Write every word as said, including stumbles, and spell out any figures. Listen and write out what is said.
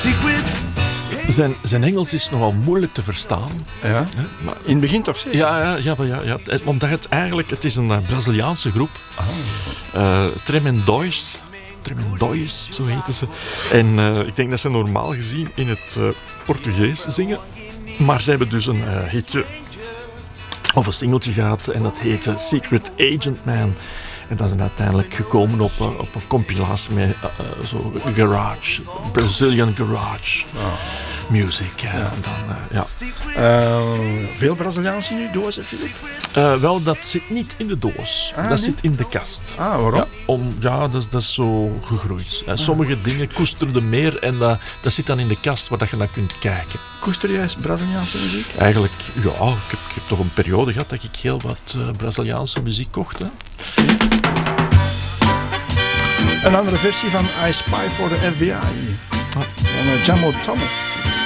Zijn, zijn Engels is nogal moeilijk te verstaan. Ja. Hè? Maar, In het begin toch zeker? ja, ja, ja, ja, ja. Het, omdat het eigenlijk, het is een uh, Braziliaanse groep. Uh, Tremendóis. Tremendóis, zo heten ze. En uh, ik denk dat ze normaal gezien in het uh, Portugees zingen. Maar ze hebben dus een uh, hitje of een singeltje gehad en dat heette Secret Agent Man. En dat is uiteindelijk gekomen op, uh, op een compilatie met uh, uh, zo garage, Brazilian garage oh. music. Uh, ja. En dan, uh, ja. Uh, veel Braziliaans in uw doos, Filip? Uh, wel, dat zit niet in de doos. Ah, dat nee? zit in de kast. Ah, waarom? Ja, om, ja dat, is, dat is zo gegroeid. Uh, sommige ah. dingen koesterden meer en dat, dat zit dan in de kast waar dat je naar kunt kijken. Koester jij Braziliaanse muziek? Eigenlijk, ja. Ik heb, ik heb toch een periode gehad dat ik heel wat uh, Braziliaanse muziek kocht. Hè. Een andere versie van I Spy for the F B I. Van uh, Jamo Thomas.